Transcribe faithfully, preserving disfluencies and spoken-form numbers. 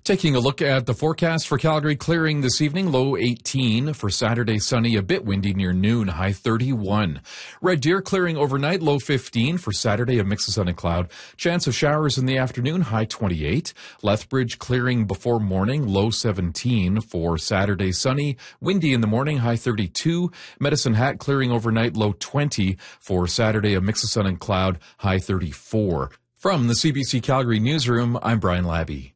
Taking a look at the forecast for Calgary, clearing this evening, low eighteen. For Saturday, sunny, a bit windy near noon, high thirty-one. Red Deer clearing overnight, low fifteen. For Saturday, a mix of sun and cloud. Chance of showers in the afternoon, high twenty-eight. Lethbridge clearing before morning, low seventeen. For Saturday, sunny, windy in the morning, high thirty-two. Medicine Hat clearing overnight, low twenty. For Saturday, a mix of sun and cloud, high thirty-four. From the C B C Calgary newsroom, I'm Brian Labby.